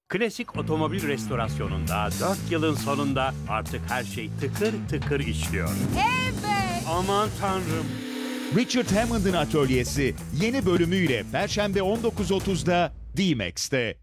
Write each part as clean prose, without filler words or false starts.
Klasik otomobil restorasyonunda 4 yılın sonunda artık her şey tıkır tıkır işliyor. Evet. Aman tanrım. Richard Hammond'ın Atölyesi yeni bölümüyle Perşembe 19.30'da D-Max'te.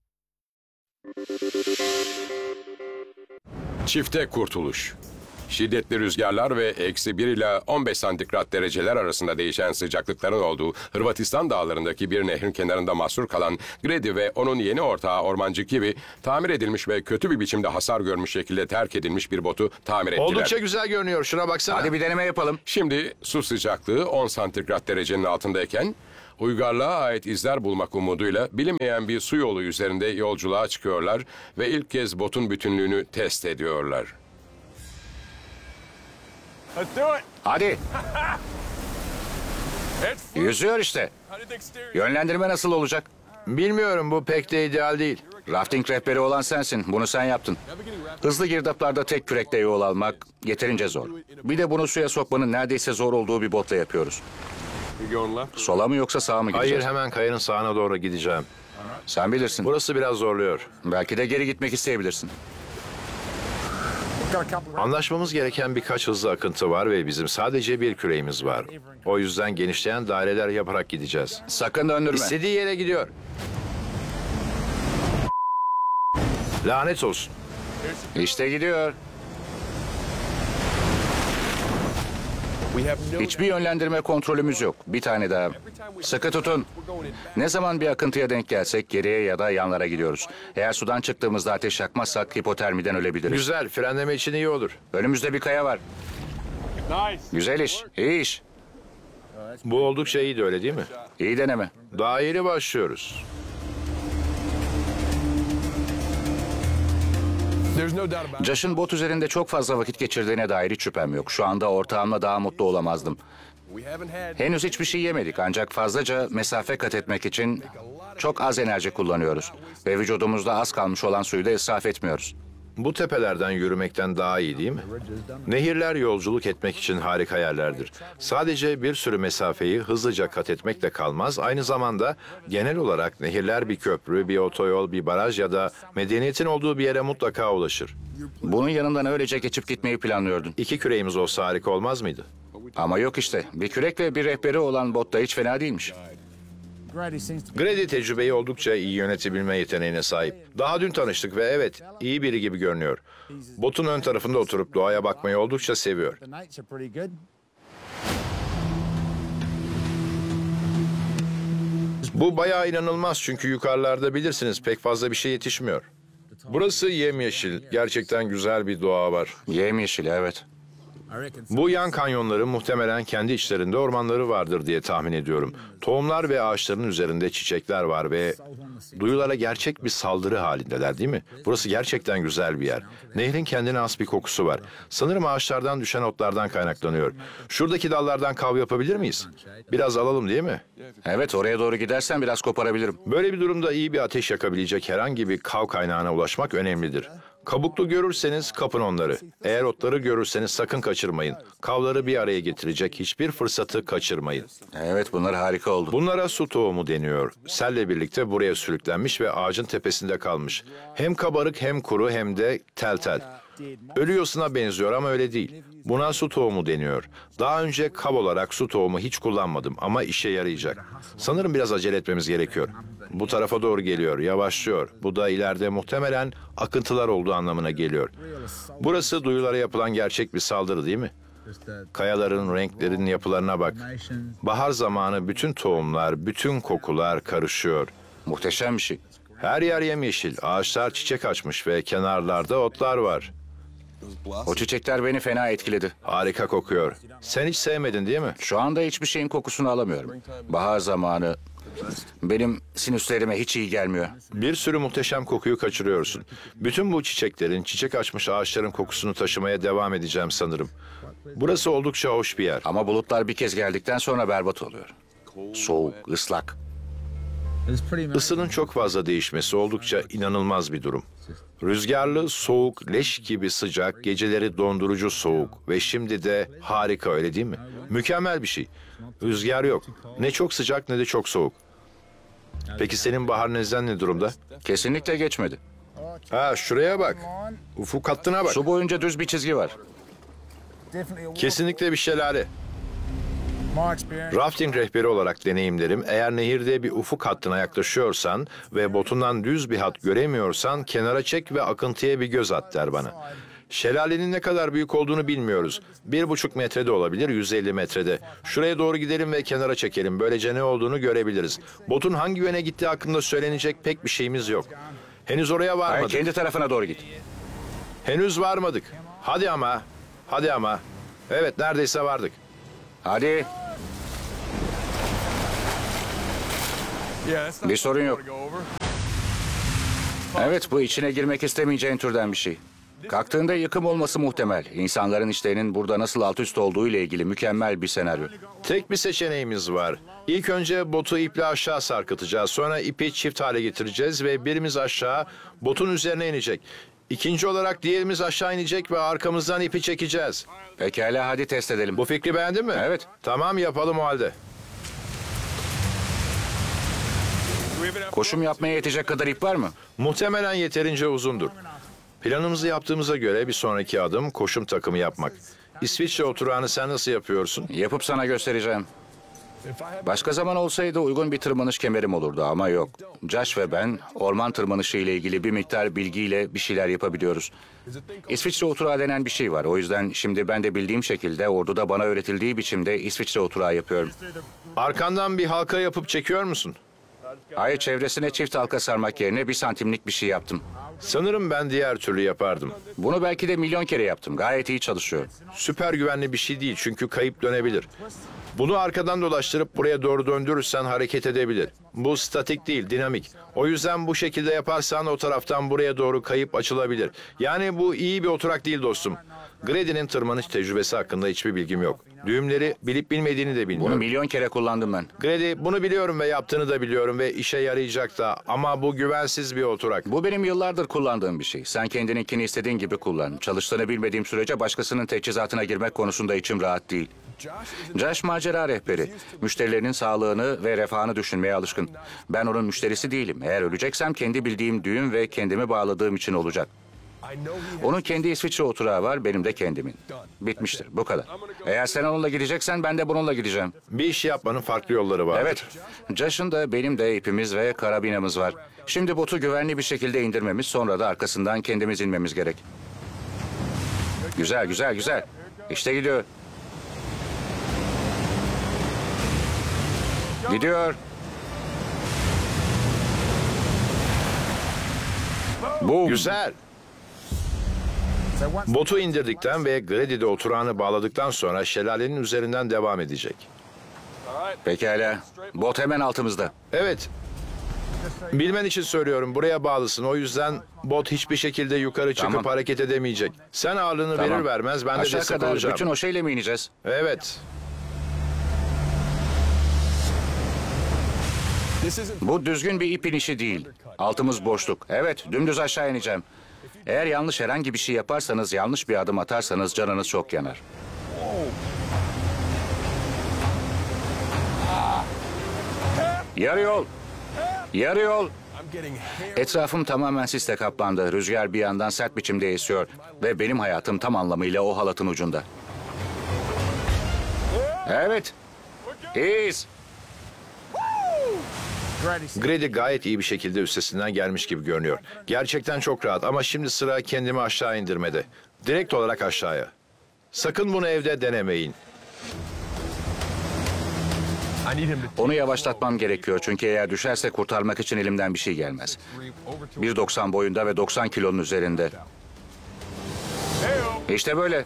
Çifte kurtuluş. Şiddetli rüzgarlar ve -1 ile 15 santigrat dereceler arasında değişen sıcaklıkların olduğu Hırvatistan dağlarındaki bir nehrin kenarında mahsur kalan Grady ve onun yeni ortağı Ormancı Kiwi, tamir edilmiş ve kötü bir biçimde hasar görmüş şekilde terk edilmiş bir botu tamir ettiler. Oldukça güzel görünüyor. Şuna baksana. Hadi bir deneme yapalım. Şimdi su sıcaklığı 10 santigrat derecenin altındayken uygarlığa ait izler bulmak umuduyla bilinmeyen bir su yolu üzerinde yolculuğa çıkıyorlar ve ilk kez botun bütünlüğünü test ediyorlar. Hadi. Yüzüyor işte. Yönlendirme nasıl olacak? Bilmiyorum, bu pek de ideal değil. Rafting rehberi olan sensin. Bunu sen yaptın. Hızlı girdaplarda tek kürekle yol almak yeterince zor. Bir de bunu suya sokmanın neredeyse zor olduğu bir botla yapıyoruz. Sola mı yoksa sağa mı Hayır, gideceğiz? hemen kayanın sağına doğru gideceğim. Sen bilirsin. Burası biraz zorluyor. Belki de geri gitmek isteyebilirsin. Anlaşmamız gereken birkaç hızlı akıntı var ve bizim sadece bir küreğimiz var. O yüzden genişleyen daireler yaparak gideceğiz. Sakın döndürme. İstediği yere gidiyor. Lanet olsun. İşte gidiyor. Hiçbir yönlendirme kontrolümüz yok. Bir tane daha. Sıkı tutun. Ne zaman bir akıntıya denk gelsek geriye ya da yanlara gidiyoruz. Eğer sudan çıktığımızda ateş yakmazsak hipotermiden ölebiliriz. Güzel, frenleme için iyi olur. Önümüzde bir kaya var. Güzel iş, iyi iş. Bu oldukça iyiydi, öyle değil mi? İyi deneme. Daha yeni başlıyoruz. Josh'ın bot üzerinde çok fazla vakit geçirdiğine dair hiç şüphem yok. Şu anda ortağımla daha mutlu olamazdım. Henüz hiçbir şey yemedik ancak fazlaca mesafe kat etmek için çok az enerji kullanıyoruz. Ve vücudumuzda az kalmış olan suyu da israf etmiyoruz. Bu tepelerden yürümekten daha iyi değil mi? Nehirler yolculuk etmek için harika yerlerdir. Sadece bir sürü mesafeyi hızlıca kat etmekle kalmaz, aynı zamanda genel olarak nehirler bir köprü, bir otoyol, bir baraj ya da medeniyetin olduğu bir yere mutlaka ulaşır. Bunun yanından öylece geçip gitmeyi planlıyordun. 2 küreğimiz olsa harika olmaz mıydı? Ama yok işte. Bir kürek ve bir rehberi olan bot da hiç fena değilmiş. Grady tecrübeyi oldukça iyi yönetebilme yeteneğine sahip. Daha dün tanıştık ve evet, iyi biri gibi görünüyor. Botun ön tarafında oturup doğaya bakmayı oldukça seviyor. Bu bayağı inanılmaz çünkü yukarılarda bilirsiniz pek fazla bir şey yetişmiyor. Burası yemyeşil, gerçekten güzel bir doğa var. Yemyeşil, evet. Bu yan kanyonların muhtemelen kendi içlerinde ormanları vardır diye tahmin ediyorum. Tohumlar ve ağaçların üzerinde çiçekler var ve duyulara gerçek bir saldırı halindeler, değil mi? Burası gerçekten güzel bir yer. Nehrin kendine has bir kokusu var. Sanırım ağaçlardan düşen otlardan kaynaklanıyor. Şuradaki dallardan kav yapabilir miyiz? Biraz alalım, değil mi? Evet, oraya doğru gidersen biraz koparabilirim. Böyle bir durumda iyi bir ateş yakabilecek herhangi bir kav kaynağına ulaşmak önemlidir. Kabuklu görürseniz kapın onları. Eğer otları görürseniz sakın kaçırmayın. Kavları bir araya getirecek hiçbir fırsatı kaçırmayın. Evet, bunlar harika oldu. Bunlara su tohumu deniyor. Selle birlikte buraya sürüklenmiş ve ağacın tepesinde kalmış. Hem kabarık hem kuru hem de tel tel. Ölü yosuna benziyor ama öyle değil. Buna su tohumu deniyor. Daha önce kab olarak su tohumu hiç kullanmadım ama işe yarayacak. Sanırım biraz acele etmemiz gerekiyor. Bu tarafa doğru geliyor, yavaşlıyor. Bu da ileride muhtemelen akıntılar olduğu anlamına geliyor. Burası duyulara yapılan gerçek bir saldırı, değil mi? Kayaların, renklerin yapılarına bak. Bahar zamanı bütün tohumlar, bütün kokular karışıyor. Muhteşem bir şey. Her yer yemyeşil, ağaçlar çiçek açmış ve kenarlarda otlar var. O çiçekler beni fena etkiledi. Harika kokuyor. Sen hiç sevmedin, değil mi? Şu anda hiçbir şeyin kokusunu alamıyorum. Bahar zamanı benim sinüslerime hiç iyi gelmiyor. Bir sürü muhteşem kokuyu kaçırıyorsun. Bütün bu çiçeklerin, çiçek açmış ağaçların kokusunu taşımaya devam edeceğim sanırım. Burası oldukça hoş bir yer. Ama bulutlar bir kez geldikten sonra berbat oluyor. Soğuk, ıslak. Isının çok fazla değişmesi oldukça inanılmaz bir durum. Rüzgarlı, soğuk, leş gibi sıcak, geceleri dondurucu soğuk ve şimdi de harika, öyle değil mi? Mükemmel bir şey. Rüzgar yok. Ne çok sıcak ne de çok soğuk. Peki senin bahar nezlen ne durumda? Kesinlikle geçmedi. Ha şuraya bak. Ufuk hattına bak. Su boyunca düz bir çizgi var. Kesinlikle bir şelale. Rafting rehberi olarak deneyimlerim, eğer nehirde bir ufuk hattına yaklaşıyorsan ve botundan düz bir hat göremiyorsan kenara çek ve akıntıya bir göz at der bana. Şelalenin ne kadar büyük olduğunu bilmiyoruz. 1,5 metrede olabilir, 150 metrede. Şuraya doğru gidelim ve kenara çekelim. Böylece ne olduğunu görebiliriz. Botun hangi yöne gittiği hakkında söylenecek pek bir şeyimiz yok. Henüz oraya Hayır, varmadık. kendi tarafına doğru git. Henüz varmadık. Hadi ama. Hadi ama. Evet, neredeyse vardık. Hadi. Bir sorun yok. Evet, bu içine girmek istemeyeceğin türden bir şey. Kalktığında yıkım olması muhtemel. İnsanların işlerinin burada nasıl alt üst olduğu ile ilgili mükemmel bir senaryo. Tek bir seçeneğimiz var. İlk önce botu iple aşağı sarkıtacağız. Sonra ipi çift hale getireceğiz ve birimiz aşağı botun üzerine inecek. İkinci olarak diğerimiz aşağı inecek ve arkamızdan ipi çekeceğiz. Pekala, hadi test edelim. Bu fikri beğendin mi? Evet. Tamam, yapalım o halde. Koşum yapmaya yetecek kadar ip var mı? Muhtemelen yeterince uzundur. Planımızı yaptığımıza göre bir sonraki adım koşum takımı yapmak. İsviçre oturağını sen nasıl yapıyorsun? Yapıp sana göstereceğim. Başka zaman olsaydı uygun bir tırmanış kemerim olurdu ama yok. Josh ve ben orman tırmanışı ile ilgili bir miktar bilgiyle bir şeyler yapabiliyoruz. İsviçre oturağı denen bir şey var. O yüzden şimdi ben de bildiğim şekilde orduda bana öğretildiği biçimde İsviçre oturağı yapıyorum. Arkandan bir halka yapıp çekiyor musun? Hayır, çevresine çift halka sarmak yerine 1 santimlik bir şey yaptım. Sanırım ben diğer türlü yapardım. Bunu belki de milyon kere yaptım. Gayet iyi çalışıyor. Süper güvenli bir şey değil çünkü kayıp dönebilir. Bunu arkadan dolaştırıp buraya doğru döndürürsen hareket edebilir. Bu statik değil, dinamik. O yüzden bu şekilde yaparsan o taraftan buraya doğru kayıp açılabilir. Yani bu iyi bir oturak değil dostum. Grady'nin tırmanış tecrübesi hakkında hiçbir bilgim yok. Düğümleri bilip bilmediğini de Bunu bilmiyorum. milyon kere kullandım ben. Grady, bunu biliyorum ve yaptığını da biliyorum ve işe yarayacak da ama bu güvensiz bir oturak. Bu benim yıllardır kullandığım bir şey. Sen kendininkini istediğin gibi kullan. Çalıştığını bilmediğim sürece başkasının teçhizatına girmek konusunda içim rahat değil. Josh macera rehberi. Müşterilerinin sağlığını ve refahını düşünmeye alışkın. Ben onun müşterisi değilim. Eğer öleceksem kendi bildiğim düğüm ve kendimi bağladığım için olacak. Onun kendi İsviçre oturağı var, benim de kendimin. Bitmiştir, bu kadar. Eğer sen onunla gideceksen ben de bununla gideceğim. Bir iş yapmanın farklı yolları vardır. Evet, Josh'ın da benim de ipimiz ve karabinamız var. Şimdi botu güvenli bir şekilde indirmemiz, sonra da arkasından kendimiz inmemiz gerek. Güzel, güzel, güzel. İşte gidiyor. Gidiyor. Bu Güzel. Botu indirdikten ve Grady'de oturağını bağladıktan sonra şelalenin üzerinden devam edecek. Pekala. Bot hemen altımızda. Evet. Bilmen için söylüyorum, buraya bağlısın. O yüzden bot hiçbir şekilde yukarı çıkıp Tamam. hareket edemeyecek. Sen ağırlığını Tamam. verir vermez ben de Aşağı destek kadar olacağım. bütün o şeyle mi ineceğiz? Evet. Bu düzgün bir ip inişi değil. Altımız boşluk. Evet, dümdüz aşağı ineceğim. Eğer yanlış herhangi bir şey yaparsanız, yanlış bir adım atarsanız canınız çok yanar. Yarı yol. Yarı yol. Etrafım tamamen sisle kaplandı. Rüzgar bir yandan sert biçimde esiyor. Ve benim hayatım tam anlamıyla o halatın ucunda. Evet. İyiyiz. Grady gayet iyi bir şekilde üstesinden gelmiş gibi görünüyor. Gerçekten çok rahat ama şimdi sıra kendimi aşağı indirmede. Direkt olarak aşağıya. Sakın bunu evde denemeyin. Onu yavaşlatmam gerekiyor çünkü eğer düşerse kurtarmak için elimden bir şey gelmez. 1.90 boyunda ve 90 kilonun üzerinde. İşte böyle.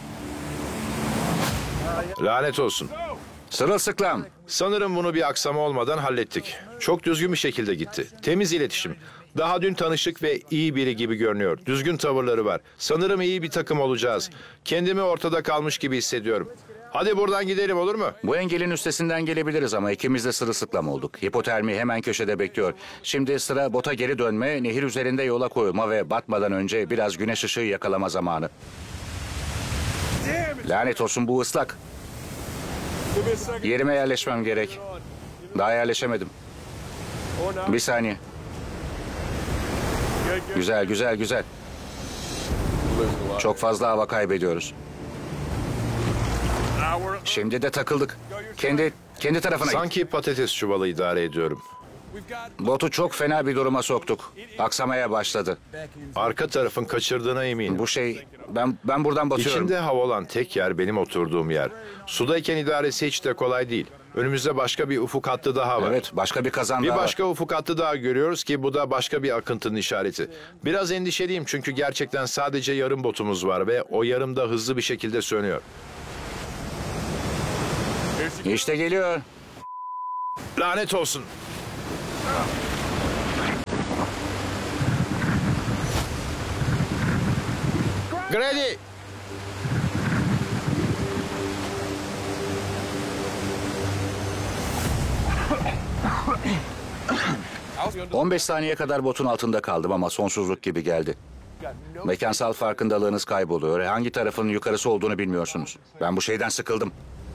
Lanet olsun. Sırılsıklam. Sanırım bunu bir aksama olmadan hallettik. Çok düzgün bir şekilde gitti. Temiz iletişim. Daha dün tanışık ve iyi biri gibi görünüyor. Düzgün tavırları var. Sanırım iyi bir takım olacağız. Kendimi ortada kalmış gibi hissediyorum. Hadi buradan gidelim, olur mu? Bu engelin üstesinden gelebiliriz ama ikimiz de sırılsıklam olduk. Hipotermi hemen köşede bekliyor. Şimdi sıra bota geri dönme, nehir üzerinde yola koyulma ve batmadan önce biraz güneş ışığı yakalama zamanı. Lanet olsun, bu ıslak. Yerime yerleşmem gerek. Daha yerleşemedim. Bir saniye. Güzel, güzel, güzel. Çok fazla hava kaybediyoruz. Şimdi de takıldık. Kendi tarafına git. Sanki patates çuvalı idare ediyorum. Botu çok fena bir duruma soktuk. Aksamaya başladı. Arka tarafın kaçırdığına eminim. Bu şey, ben buradan batıyorum. İçinde hava olan tek yer benim oturduğum yer. Sudayken idaresi hiç de kolay değil. Önümüzde başka bir ufuk hattı daha var. Evet, başka bir kazan Bir daha var. başka ufuk hattı daha görüyoruz ki bu da başka bir akıntının işareti. Biraz endişeliyim çünkü gerçekten sadece yarım botumuz var ve o yarım da hızlı bir şekilde sönüyor. İşte geliyor. Lanet olsun. Grady! 15 saniye kadar botun altında kaldım ama sonsuzluk gibi geldi. Mekansal farkındalığınız kayboluyor. Hangi tarafın yukarısı olduğunu bilmiyorsunuz. Ben bu şeyden sıkıldım.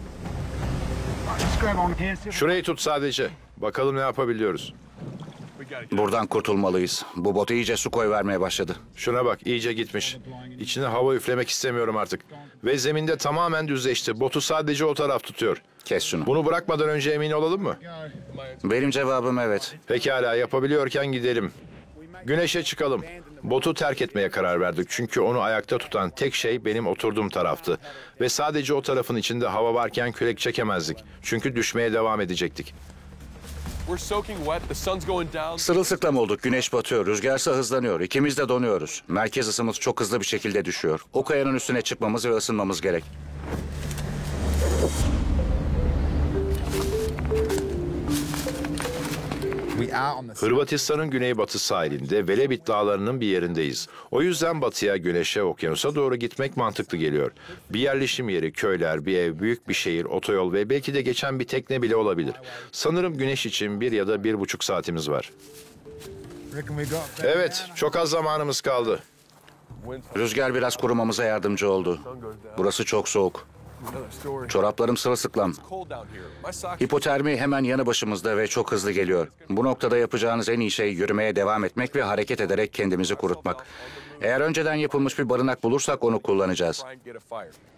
Şurayı tut sadece. Bakalım ne yapabiliyoruz. Buradan kurtulmalıyız. Bu bot iyice su koyvermeye başladı. Şuna bak, iyice gitmiş. İçine hava üflemek istemiyorum artık. Ve zeminde tamamen düzleşti. Botu sadece o taraf tutuyor. Kes şunu. Bunu bırakmadan önce emin olalım mı? Benim cevabım evet. Pekala, yapabiliyorken gidelim. Güneşe çıkalım. Botu terk etmeye karar verdik. Çünkü onu ayakta tutan tek şey benim oturduğum taraftı. Ve sadece o tarafın içinde hava varken kürek çekemezdik. Çünkü düşmeye devam edecektik. Sırılsıklam olduk. Güneş batıyor. Rüzgarsa hızlanıyor. İkimiz de donuyoruz. Merkez ısımız çok hızlı bir şekilde düşüyor. O kayanın üstüne çıkmamız ve ısınmamız gerek. Hırvatistan'ın güneybatı sahilinde Velebit Dağları'nın bir yerindeyiz. O yüzden batıya, güneşe, okyanusa doğru gitmek mantıklı geliyor. Bir yerleşim yeri, köyler, bir ev, büyük bir şehir, otoyol ve belki de geçen bir tekne bile olabilir. Sanırım güneş için 1 ya da 1,5 saatimiz var. Evet, çok az zamanımız kaldı. Rüzgar biraz kurumamıza yardımcı oldu. Burası çok soğuk. Çoraplarım sırılsıklam. Hipotermi hemen yanı başımızda ve çok hızlı geliyor. Bu noktada yapacağınız en iyi şey yürümeye devam etmek ve hareket ederek kendimizi kurutmak. Eğer önceden yapılmış bir barınak bulursak onu kullanacağız.